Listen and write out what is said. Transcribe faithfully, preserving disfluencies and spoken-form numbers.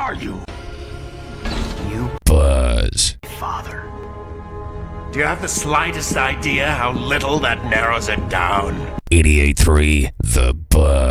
are you? You Buzz. father. Do you have the slightest idea how little that narrows it down? eighty-eight point three The Buzz.